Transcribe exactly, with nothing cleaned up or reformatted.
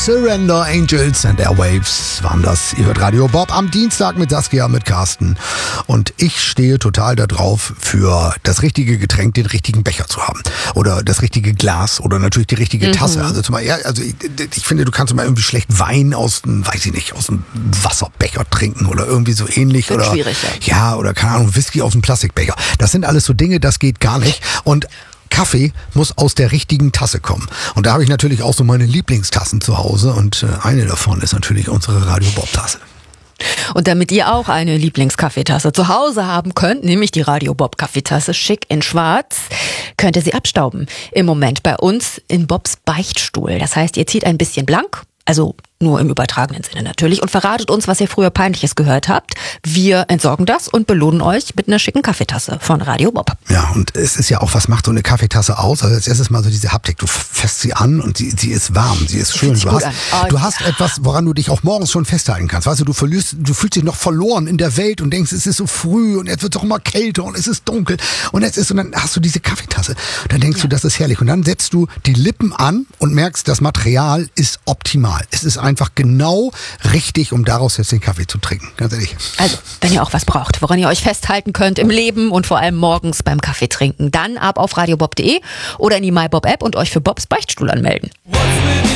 Surrender Angels and Airwaves waren das. Ihr hört Radio Bob am Dienstag mit Saskia, mit Carsten. Und ich stehe total darauf, für das richtige Getränk den richtigen Becher zu haben. Oder das richtige Glas oder natürlich die richtige Mhm. Tasse. Also zum Beispiel, ja, also ich, ich finde, du kannst mal irgendwie schlecht Wein aus dem, weiß ich nicht, aus dem Wasserbecher trinken oder irgendwie so ähnlich. Wird oder schwierig, ja. Ja, oder keine Ahnung, Whisky aus dem Plastikbecher. Das sind alles so Dinge, das geht gar nicht. Und Kaffee muss aus der richtigen Tasse kommen. Und da habe ich natürlich auch so meine Lieblingstassen zu Hause. Und äh, eine davon ist natürlich unsere Radio Bob Tasse. Und damit ihr auch eine Lieblingskaffeetasse zu Hause haben könnt, nämlich die Radio Bob Kaffeetasse schick in schwarz, könnt ihr sie abstauben. Im Moment bei uns in Bobs Beichtstuhl. Das heißt, ihr zieht ein bisschen blank, also nur im übertragenen Sinne natürlich, und verratet uns, was ihr früher Peinliches gehört habt. Wir entsorgen das und belohnen euch mit einer schicken Kaffeetasse von Radio Bob. Ja, und es ist ja auch, was macht so eine Kaffeetasse aus? Also als erstes mal so diese Haptik. Du fässt sie an und sie, sie ist warm, sie ist schön. Du hast, Oh, du hast etwas, woran du dich auch morgens schon festhalten kannst. Weißt du, du verlierst, du fühlst dich noch verloren in der Welt und denkst, es ist so früh und jetzt wird es auch immer kälter und es ist dunkel und jetzt ist, und dann hast du diese Kaffeetasse. Und dann denkst ja. du, das ist herrlich. Und dann setzt du die Lippen an und merkst, das Material ist optimal. Es ist einfach genau richtig, um daraus jetzt den Kaffee zu trinken. Ganz ehrlich. Also, wenn ihr auch was braucht, woran ihr euch festhalten könnt im Leben und vor allem morgens beim Kaffee trinken, dann ab auf radiobob punkt de oder in die MyBob App und euch für Bobs Beichtstuhl anmelden.